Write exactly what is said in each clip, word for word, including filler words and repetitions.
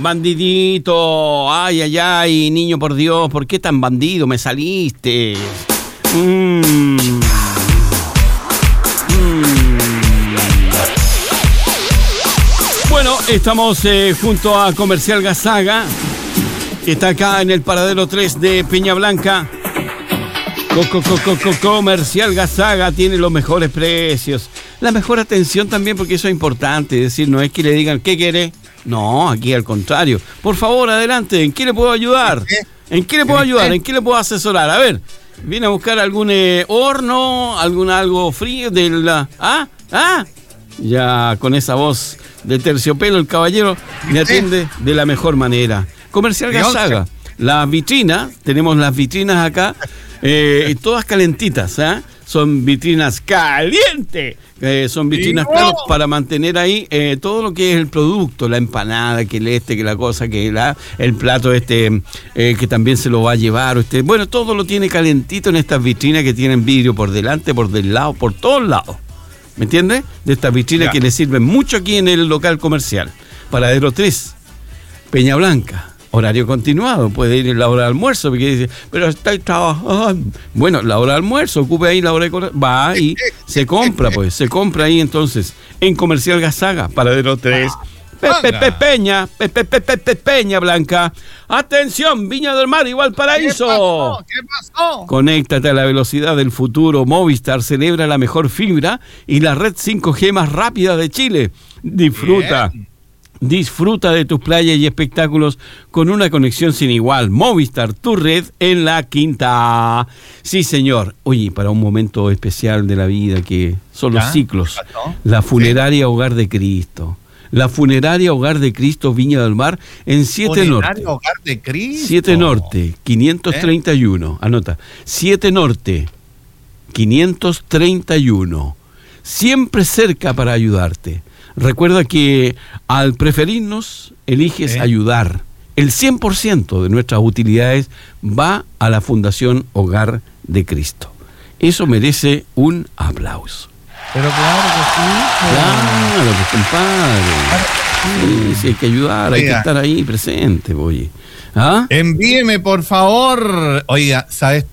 Bandidito, ay, ay, ay, niño, por Dios, ¿por qué tan bandido me saliste? Mmm. Bueno, estamos eh, junto a Comercial Gazaga, que está acá en el paradero tres de Peña Blanca. Co, co, co, co, Comercial Gazaga tiene los mejores precios, la mejor atención también, porque eso es importante. Es decir, no es que le digan, ¿qué quiere? No, aquí al contrario. Por favor, adelante, ¿en qué le puedo ayudar? ¿En qué le puedo ayudar? ¿En qué le puedo asesorar? A ver, ¿viene a buscar algún eh, horno, algún algo frío de la... ¿Ah? ¿Ah? Ya con esa voz de terciopelo el caballero me atiende de la mejor manera. Comercial Gazaga, las vitrinas, tenemos las vitrinas acá, eh, todas calentitas, ¿eh? Son vitrinas calientes, eh, son vitrinas claro, para mantener ahí eh, todo lo que es el producto, la empanada, que el este, que la cosa, que la, el plato este, eh, que también se lo va a llevar usted. Bueno, todo lo tiene calentito en estas vitrinas que tienen vidrio por delante, por del lado, por todos lados. ¿Me entiendes? De estas vitrinas ya, que le sirven mucho aquí en el local comercial. Paradero tres, Peña Blanca. Horario continuado, puede ir en la hora de almuerzo, porque dice, pero está trabajando. Bueno, la hora de almuerzo, ocupe ahí la hora de... Va y se compra, pues, se compra ahí entonces, en Comercial Gazaga, Paradero tres, Pepe Pe, Peña, Pepe Pe, Pe, Pe, Peña Blanca. Atención, Viña del Mar y Valparaíso. ¿Qué pasó? ¿Qué pasó? Conéctate a la velocidad del futuro. Movistar celebra la mejor fibra y la red cinco G más rápida de Chile. Disfruta. Bien. Disfruta de tus playas y espectáculos con una conexión sin igual. Movistar, tu red en la Quinta. Sí, señor. Oye, para un momento especial de la vida que son los ciclos. La funeraria Hogar de Cristo. La funeraria Hogar de Cristo Viña del Mar en siete Norte. Hogar de Cristo. siete Norte, quinientos treinta y uno. ¿Eh? Anota. siete Norte, quinientos treinta y uno. Siempre cerca para ayudarte. Recuerda que al preferirnos, eliges ¿Eh? ayudar. El cien por ciento de nuestras utilidades va a la Fundación Hogar de Cristo. Eso merece un aplauso. Pero claro que sí. Claro, pues, compadre. Claro que sí. Sí, sí, hay que ayudar, Oiga. hay que estar ahí presente, oye. ¿Ah? Envíeme, por favor. Oiga, ¿sabes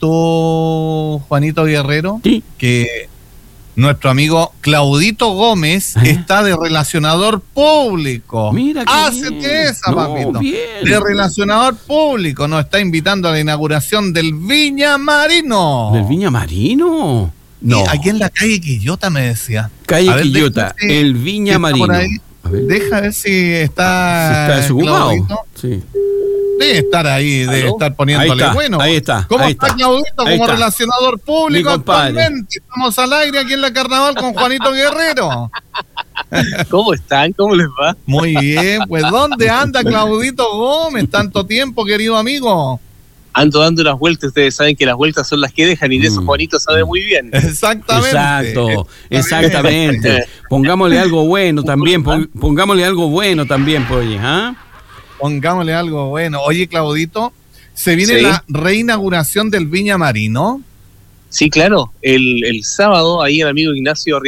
tú, Juanito Guerrero? Sí. Que nuestro amigo Claudito Gómez ¿Eh? está de relacionador público. Mira qué Hácete bien. esa, no, papito. Bien. De relacionador público. Nos está invitando a la inauguración del Viña Marino. ¿Del Viña Marino? No. Y aquí en la calle Quillota me decía. Calle ver, Quillota, si, el Viña si Marino. A ver. Deja ver si está. Si está desocupado. Sí. Debe estar ahí, ¿Aló? debe estar poniéndole ahí está, bueno. Ahí está. ¿Cómo ahí está, está Claudito? Como está. relacionador público actualmente. Estamos al aire aquí en la Carnaval con Juanito Guerrero. ¿Cómo están? ¿Cómo les va? Muy bien, pues ¿dónde anda Claudito Gómez? Tanto tiempo, querido amigo. Ando dando unas vueltas, ustedes saben que las vueltas son las que dejan y de eso Juanito sabe muy bien. Exactamente. Exacto, exactamente. Pongámosle algo bueno también, pongámosle algo bueno también, pues, ¿ah? Pongámosle algo bueno. Oye, Claudito, ¿se viene ¿Sí? la reinauguración del Viña Marino? Sí, claro. El, el sábado, ahí el amigo Ignacio